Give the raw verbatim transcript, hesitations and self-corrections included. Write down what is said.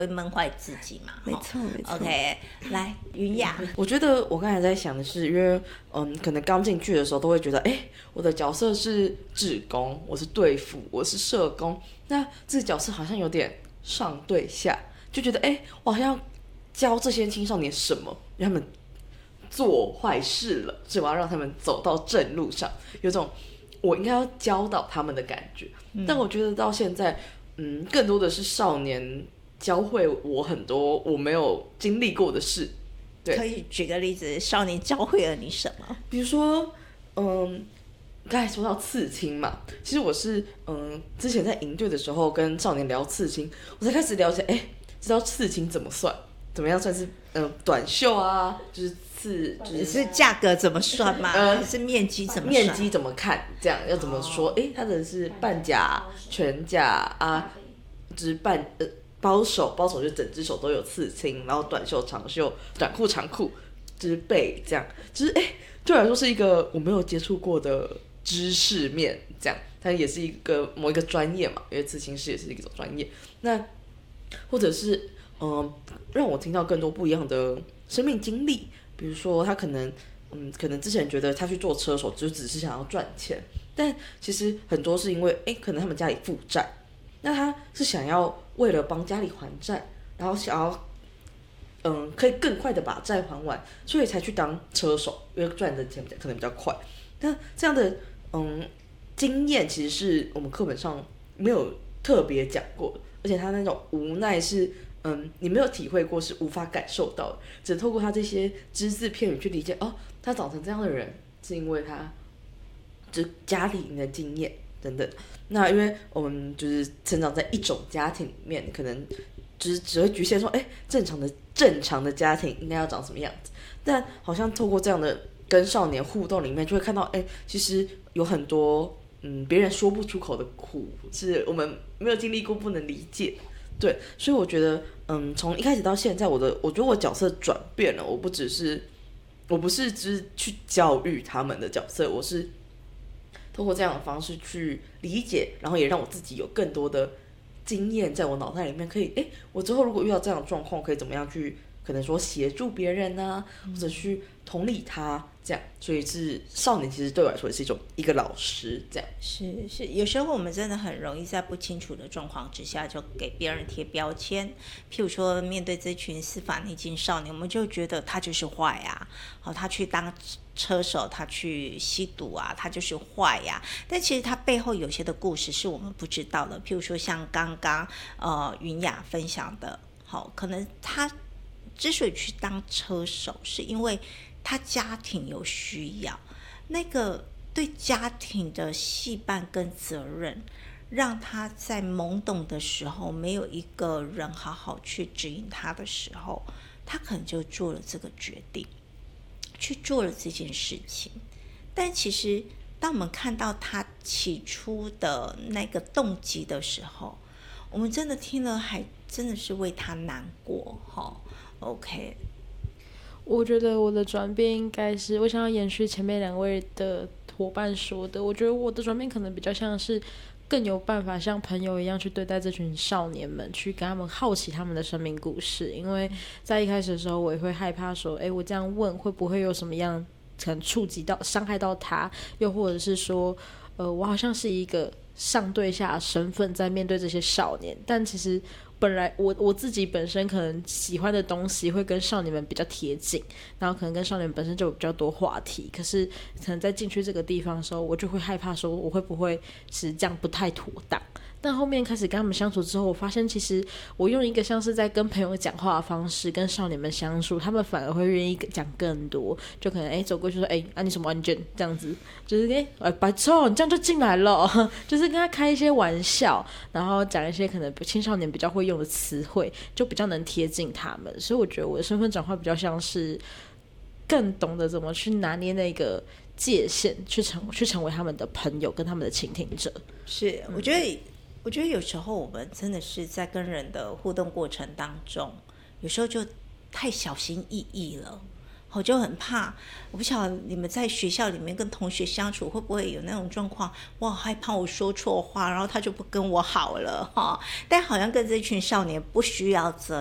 会闷坏自己嘛。 没错没错。 OK， 来云雅。 我觉得我刚才在想的是，因为嗯，可能刚进去的时候都会觉得，哎，我的角色是志工，我是队副，我是社工，那这个角色好像有点上对下，就觉得哎，我好像教这些青少年什么，让他们做坏事了，所以我要让他们走到正路上，有种我应该要教导他们的感觉。嗯、但我觉得到现在，嗯，更多的是少年教会我很多我没有经历过的事。对， 可以举个例子，少年教会了你什么？ 比如说，嗯，刚才说到刺青嘛，其实我是嗯，之前在营队的时候跟少年聊刺青，我才开始了解，哎，知道刺青怎么算，怎么样算是嗯短袖啊，就是刺，就是是价格怎么算吗？呃，还是面积怎么算？ 面积怎么看？这样要怎么说？哎、哦，它的是半甲、全甲啊，就是半呃。包手，包手就整只手都有刺青，然后短袖、长袖、短裤、长裤，就是背这样，就是哎，对我来说是一个我没有接触过的知识面，这样，它也是一个某一个专业嘛，因为刺青师也是一种专业。那或者是嗯、呃，让我听到更多不一样的生命经历，比如说他可能嗯，可能之前觉得他去做车手就只是想要赚钱，但其实很多是因为哎，可能他们家里负债。那他是想要为了帮家里还债，然后想要，嗯，可以更快的把债还完，所以才去当车手，因为赚的钱可能比较快。那这样的嗯经验，其实是我们课本上没有特别讲过的，而且他那种无奈是，嗯，你没有体会过，是无法感受到的，只透过他这些只字片语去理解，哦，他长成这样的人，是因为他就家里的经验等等。那因为我们就是成长在一种家庭里面，可能只只会局限说，哎，正常的正常的家庭应该要长什么样子。但好像透过这样的跟少年互动里面，就会看到，哎，其实有很多嗯别人说不出口的苦，是我们没有经历过，不能理解。对，所以我觉得，嗯，从一开始到现在，我的我觉得我角色转变了，我不只是我不是只是去教育他们的角色，我是透过这样的方式去理解，然后也让我自己有更多的经验在我脑袋里面，可以，哎，我之后如果遇到这样的状况，可以怎么样去，可能说协助别人啊，或者去同理他，这样。所以是少年，其实对我来说也是一种一个老师，这样。 是是，有时候我们真的很容易在不清楚的状况之下，就给别人贴标签。譬如说，面对这群司法逆境少年，我们就觉得他就是坏啊，好，他去当车手，他去吸毒啊，他就是坏呀、啊。但其实他背后有些的故事是我们不知道的。譬如说像刚刚呃云雅分享的，好，可能他之所以去当车手，是因为他家庭有需要，那个对家庭的羁绊跟责任，让他在懵懂的时候，没有一个人好好去指引他的时候，他可能就做了这个决定。去做了这件事情，但其实当我们看到他起初的那个动机的时候，我们真的听了还真的是为他难过哈。OK， 我觉得我的转变应该是，我想要延续前面两位的伙伴说的，我觉得我的转变可能比较像是更有办法像朋友一样去对待这群少年们，去跟他们好奇他们的生命故事。因为在一开始的时候，我也会害怕说，哎，我这样问会不会有什么样可能触及到、伤害到他，又或者是说，呃，我好像是一个上对下的身份在面对这些少年，但其实本来我我自己本身可能喜欢的东西会跟少年们比较贴近，然后可能跟少年本身就有比较多话题，可是可能在进去这个地方的时候，我就会害怕说我会不会是这样不太妥当。但后面开始跟他们相处之后，我发现其实我用一个像是在跟朋友讲话的方式跟少年们相处，他们反而会愿意讲更多，就可能哎走过去说哎啊你什么案件这样子，就是哎哎白痴你这样就进来了，就是跟他开一些玩笑，然后讲一些可能青少年比较会用的词汇，就比较能贴近他们。所以我觉得我的身份转换比较像是更懂得怎么去拿捏那个界限，去成去成为他们的朋友跟他们的倾听者。 是，我觉得。我觉得有时候我们真的是在跟人的互动过程当中，有时候就太小心翼翼了。 我就很怕，我不晓得你们在学校里面跟同学相处会不会有那种状况，我好害怕我说错话，然后他就不跟我好了哈。但好像跟这群少年不需要这